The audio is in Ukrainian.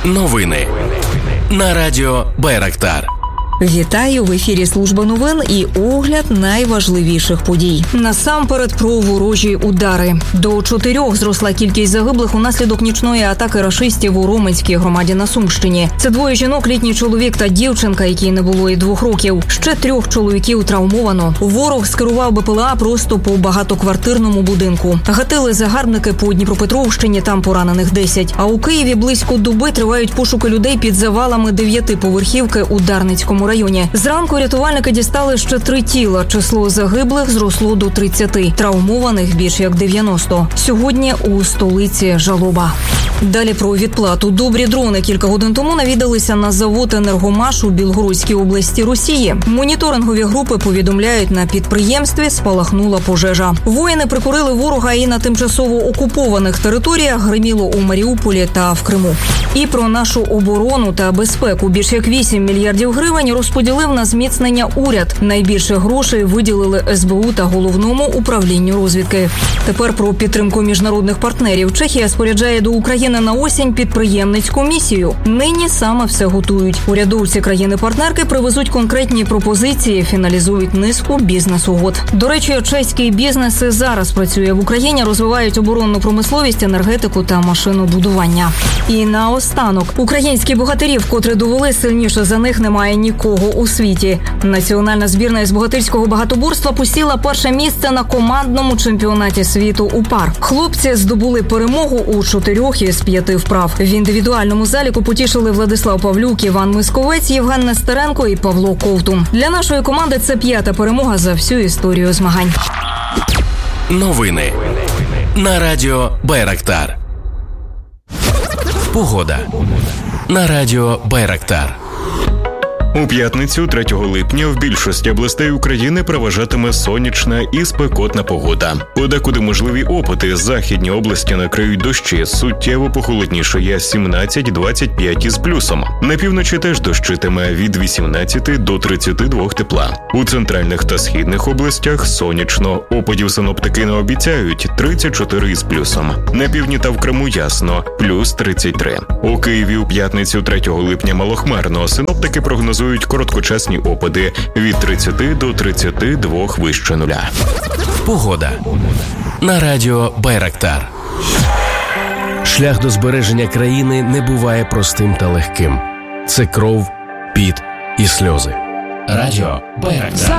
Новини на радіо Байрактар. Вітаю! В ефірі служба новин і огляд найважливіших подій. Насамперед про ворожі удари. До 4 зросла кількість загиблих унаслідок нічної атаки рашистів у Роменській громаді на Сумщині. Це 2 жінок, літній чоловік та дівчинка, якій не було і 2 років. Ще 3 чоловіків травмовано. Ворог скерував БПЛА просто по багатоквартирному будинку. Гатили загарбники по Дніпропетровщині, там поранених 10. А у Києві близько доби тривають пошуки людей під завалами 9-поверхівки у Дарницькому районі. Зранку рятувальники дістали ще 3 тіла. Число загиблих зросло до 30. Травмованих більш як 90. Сьогодні у столиці жалоба. Далі про відплату. Добрі дрони кілька годин тому навідалися на завод «Енергомаш» у Білгородській області Росії. Моніторингові групи повідомляють, на підприємстві спалахнула пожежа. Воїни прикурили ворога і на тимчасово окупованих територіях, гриміло у Маріуполі та в Криму. І про нашу оборону та безпеку. Більш як 8 мільярдів гривень розподілив на зміцнення уряд. Найбільше грошей виділили СБУ та Головному управлінню розвідки. Тепер про підтримку міжнародних партнерів. Чехія споряджає до України на осінь підприємницьку місію. Нині саме все готують. Урядовці країни-партнерки привезуть конкретні пропозиції, фіналізують низку бізнес-угод. До речі, чеські бізнеси зараз працює в Україні, розвивають оборонну промисловість, енергетику та машинобудування. І наостанок. Українські богатирі вкотре довели, сильніше за них немає нікого у світі. Національна збірна із богатирського багатоборства посіла 1-е місце на командному чемпіонаті світу у пар. Хлопці здобули перемогу у 4 із 5 вправ. В індивідуальному заліку потішили Владислав Павлюк, Іван Мисковець, Євген Нестеренко і Павло Ковтун. Для нашої команди це 5-та перемога за всю історію змагань. Новини на радіо Байрактар. Погода на радіо Байрактар. У п'ятницю, 3 липня, в більшості областей України переважатиме сонячна і спекотна погода. Подекуди можливі опади. Західні області накриють дощі. Суттєво похолоднішає 17-25 із плюсом. На півночі теж дощитиме від 18 до 32 тепла. У центральних та східних областях сонячно. Опадів синоптики не обіцяють 34 із плюсом. На півдні та в Криму ясно плюс 33. У Києві у п'ятницю, 3 липня, малохмарно. Синоптики прогнозують короткочасні опади від 30 до 32 вище нуля. Погода на радіо Байрактар. Шлях до збереження країни не буває простим та легким. Це кров, піт і сльози. Радіо Байрактар.